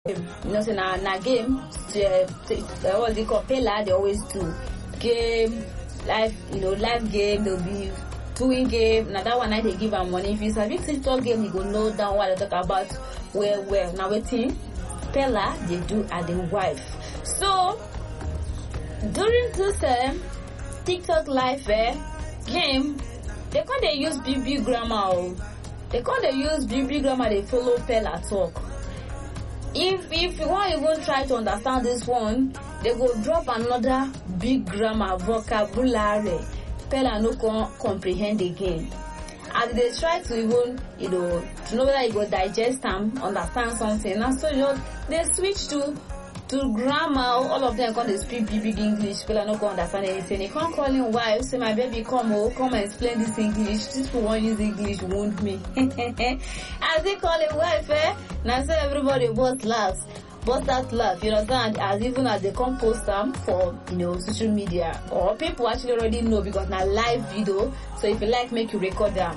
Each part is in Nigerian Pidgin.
say na game. What they call Pella, they always do game, live game. They'll be doing game. Now that one night they give them money. If it's a big TikTok game, you go know down what they talk about. Well. Now waiting, Pella they do at the wife. So during this TikTok live game, they can't use BB grammar. They can't use BB grammar. They follow Pella talk. If you want even try to understand this one, they go drop another big grammar vocabulary. Pella no comprehend again. As they try to even, to know whether you go digest them, understand something. And so they switch to grammar. All of them can't speak big English. Pella no understand anything. They can't call him wife, say my baby come and explain this English. These people won't use English, wound me. As they call him wife, now so everybody bust that laugh, you understand? As even as they come post them for social media, or people actually already know because now live video. So if you like, make you record them.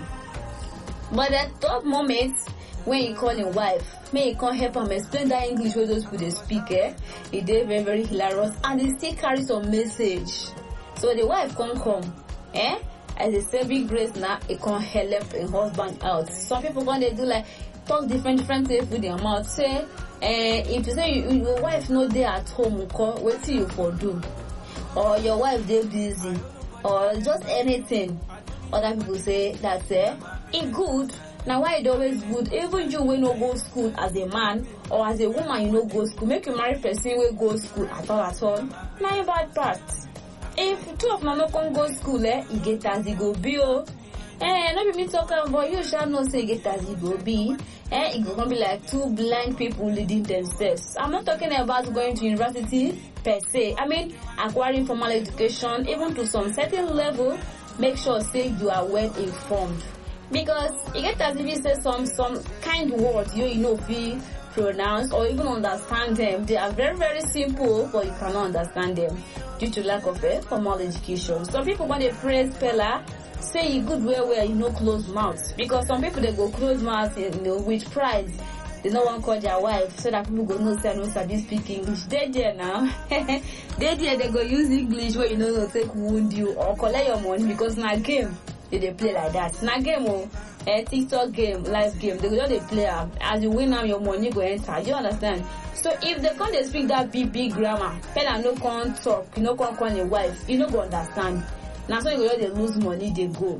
But at that moment when you call him wife, may you can't help him explain that English where those people they speak, it is very, very hilarious, and it still carries some message. So the wife can't come, as a saving grace now, it can't help a husband out. Some people when they do like talk different things with their mouth, say if you say your wife no dey at home, what till you for do, or your wife dey busy, or just anything. Other people say that it good. Now why it always good? Even you when no go school as a man or as a woman, you no go school. Make you marry person will go school at all. Now a bad part. If two of them no come go school, you get as you go be no be me talking about you shall not say get as you go be. It gonna be like two blind people leading themselves. I'm not talking about going to university per se. I mean acquiring formal education, even to some certain level. Make sure say you are well informed. Because you get as if you say some kind words you know be pronounce or even understand them. They are very, very simple, but you cannot understand them due to lack of formal education. Some people when they praise Pella, say you good well, close mouth. Because some people they go close mouth, with pride. They no one call their wife so that people go no say no sabi speak English. They there now. They go use English where no take wound you or collect your money because na game. They play like that. Na game TikTok game, live game. They just play as you win now your money go enter. You understand? So if they can't speak that big grammar, Pella no can't talk, can't call your wife, you no go understand. Now so you go they lose money, they go.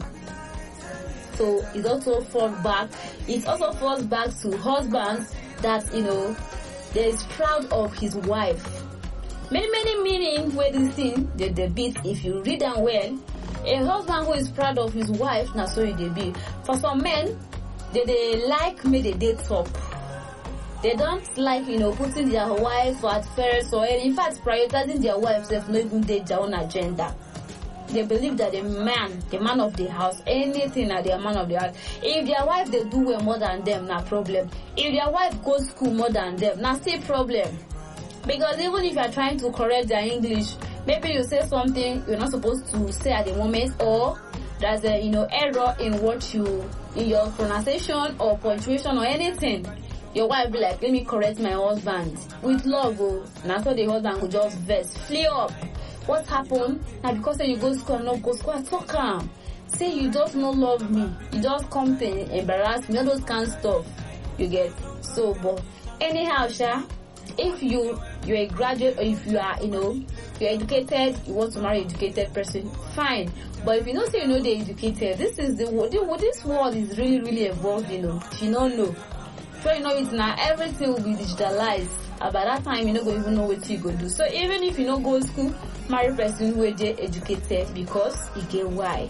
So it also falls back. It also falls back to husbands that they is proud of his wife. Many meaning where this thing they beat. If you read them well. A husband who is proud of his wife, now so they be. For some men, they like me they talk. They don't like, putting their wife at first or in fact prioritizing their wives if not even their own agenda. They believe that the man of the house, anything that the man of the house. If their wife they do well more than them, no problem. If their wife goes school more than them, now still problem. Because even if you are trying to correct their English, maybe you say something you're not supposed to say at the moment, or there's a error in in your pronunciation or punctuation or anything. Your wife be like, let me correct my husband with love. Now so the husband will just vex, flee up. What happened? Now because you go school and not go school, I talk calm. Say you just not love me. You just come to embarrass me. All those kind of stuff you get. So, but anyhow, if you're a graduate or if you are, you're educated, you want to marry an educated person, fine. But if you don't say they're educated, this world is really, really evolved, If you don't know. So it now, everything will be digitalized. By that time, you don't even know what you go do. So even if you don't go to school, marry a person who is educated because you get why.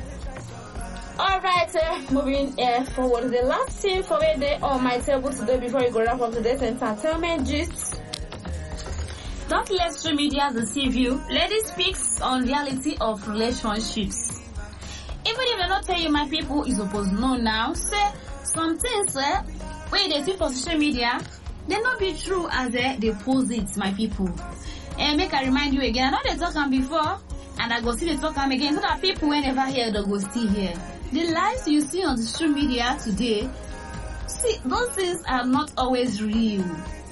Alright, moving forward. The last thing for me there on my table today before we go wrap up today's entertainment gist. Don't let social media deceive you. Ladies speaks on reality of relationships. Even if they don't tell you, my people, is supposed to know now. Say some things where they see for social media, they not be true as they post it, my people. And make I remind you again, I know they talk on before, and I go see the talk on again, so that people whenever hear they go still hear. The lies you see on social media today, see, those things are not always real.